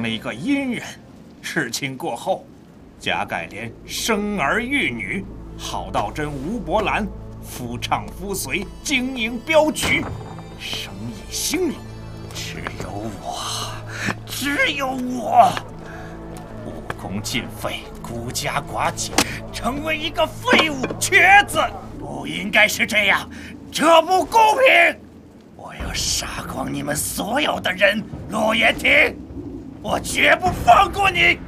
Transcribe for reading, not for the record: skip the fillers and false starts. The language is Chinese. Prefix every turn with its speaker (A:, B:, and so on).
A: 了一个阴人。事情过后，贾改莲生儿育女，郝道真、吴伯兰夫唱妇随，经营镖局，生意兴隆。只有我，武功尽废，孤家寡姐，成为一个废物瘸子。不应该是这样，这不公平！我要杀光你们所有的人，骆延亭，我绝不放过你！